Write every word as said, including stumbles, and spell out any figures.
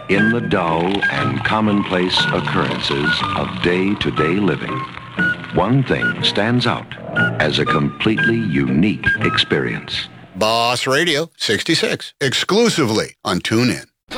In the dull and commonplace occurrences of day-to-day living, one thing stands out as a completely unique experience. Boss Radio sixty-six, exclusively on TuneIn.